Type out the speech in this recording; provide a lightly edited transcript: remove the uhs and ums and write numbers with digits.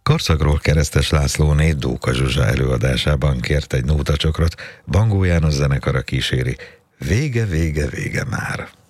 Karszagról Keresztes Lászlóné Dóka Zsuzsa előadásában kért egy nótacsokrot, Bangó János zenekara kíséri. Vége, vége, vége már.